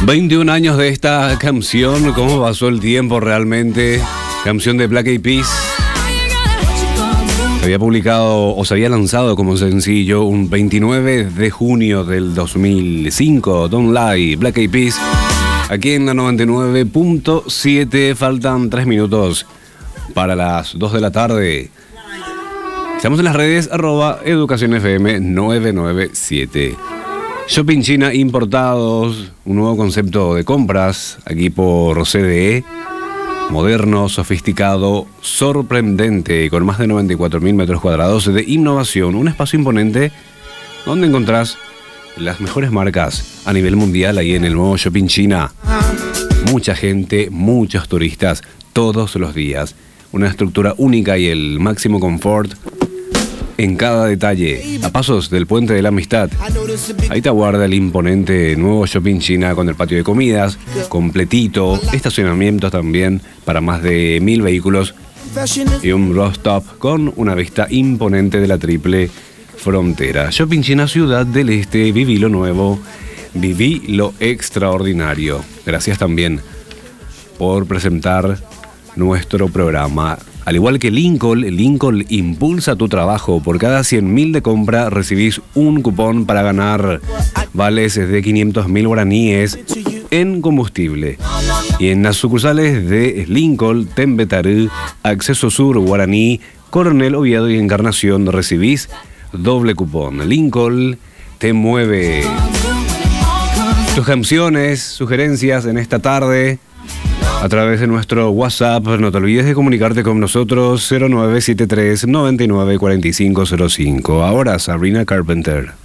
21 años de esta canción, cómo pasó el tiempo realmente. Canción de Black Eyed Peas. Se había publicado o se había lanzado como sencillo un 29 de junio del 2005. Don't Lie, Black Eyed Peas. Aquí en la 99.7 faltan 3 minutos para las 2 de la tarde. Estamos en las redes @educacionfm997. Shopping China Importados, un nuevo concepto de compras aquí por CDE. Moderno, sofisticado, sorprendente, con más de 94.000 metros cuadrados de innovación. Un espacio imponente donde encontrás las mejores marcas a nivel mundial ahí en el nuevo Shopping China. Mucha gente, muchos turistas, todos los días. Una estructura única y el máximo confort en cada detalle, a pasos del Puente de la Amistad. Ahí te aguarda el imponente nuevo Shopping China con el patio de comidas, completito, estacionamientos también para más de 1000 vehículos y un rooftop con una vista imponente de la triple frontera. Shopping China Ciudad del Este, viví lo nuevo, viví lo extraordinario. Gracias también por presentar nuestro programa. Al igual que Lincoln impulsa tu trabajo. Por cada 100.000 de compra recibís un cupón para ganar vales de 500.000 guaraníes en combustible. Y en las sucursales de Lincoln, Tembetarú, Acceso Sur, Guaraní, Coronel Oviedo y Encarnación recibís doble cupón. Lincoln te mueve. Tus canciones, sugerencias en esta tarde a través de nuestro WhatsApp. No te olvides de comunicarte con nosotros 0973 994505. Ahora Sabrina Carpenter.